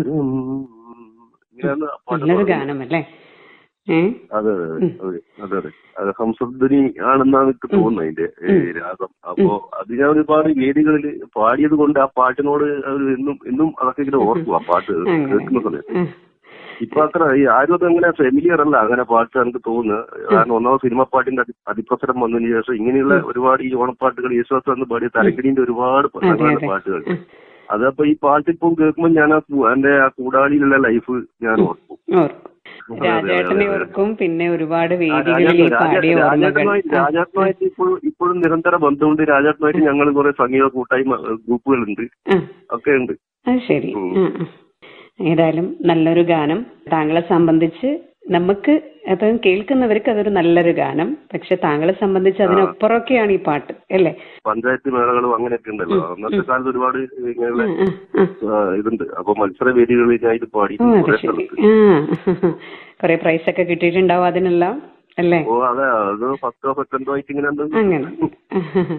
ഇങ്ങനെയാണ് ആ പാട്ട് നല്ലൊരു പാടുന്നത്. ഗാനമല്ലേ? അതെ അതെ അതെ അത് ഹംസധ്വനി ആണെന്നാണ് എനിക്ക് തോന്നുന്നത് അതിന്റെ രാഗം. അപ്പോ അത് ഞാൻ ഒരുപാട് വേദികളിൽ പാടിയത് കൊണ്ട് ആ പാട്ടിനോട് എന്നും എന്നും അതൊക്കെ ഇങ്ങനെ ഓർക്കും ആ പാട്ട് കേൾക്കുന്ന സമയത്ത്. ഇപ്പൊ അത്ര ആരും അത് അങ്ങനെ ഫെമിലിയർ അല്ല അങ്ങനെ പാട്ട് എനിക്ക് തോന്നുന്നത്. കാരണം ഒന്നാമത് സിനിമ പാട്ടിന്റെ അതിപ്രസരം വന്നതിന് ശേഷം ഇങ്ങനെയുള്ള ഒരുപാട് ഈ ഓണപ്പാട്ടുകൾ യേശുദാസ് വന്ന് പാടിയ തരക്കിടിന്റെ ഒരുപാട് നല്ല പാട്ടുകൾ. അതപ്പോ ഈ പാട്ടിപ്പം കേൾക്കുമ്പോൾ ഞാൻ എന്റെ ആ കൂടാളിയിലുള്ള ലൈഫ് ഞാൻ ഓർക്കും. രാജേട്ടനെ ഓർക്കും. പിന്നെ ഒരുപാട് വേദികളിൽ പാടിയ ഓർമ്മകൾ. രാജാട്ടുമായിട്ട് ഇപ്പോഴും നിരന്തര ബന്ധമുണ്ട്. രാജാട്ടുമായിട്ട് ഞങ്ങൾ കുറെ സംഗീത കൂട്ടായ്മ ഗ്രൂപ്പുകളുണ്ട്, ഒക്കെ ഉണ്ട്. അത് ശരി. ഏതായാലും നല്ലൊരു ഗാനം. താങ്കളെ സംബന്ധിച്ച് നമുക്ക് അപ്പം കേൾക്കുന്നവർക്ക് അതൊരു നല്ലൊരു ഗാനം. പക്ഷെ താങ്കളെ സംബന്ധിച്ച് അതിനപ്പുറമൊക്കെയാണ് ഈ പാട്ട് അല്ലേ? പഞ്ചായത്ത് മേളകളും അങ്ങനെയൊക്കെ ഉണ്ടല്ലോ. അന്നത്തെ കാലത്ത് ഒരുപാട് ഇങ്ങനെയുള്ള ഇതുണ്ട്. അപ്പൊ മത്സര വേദികളിൽ ഞാൻ ഇത് പാടി കൊറേ പ്രൈസ് ഒക്കെ കിട്ടിയിട്ടുണ്ടാവും അതിനെല്ലാം അല്ലേ? ഓ അതെ, അത് ഫസ്റ്റോ സെക്കൻഡോ ആയിട്ട് ഇങ്ങനെ അങ്ങനെ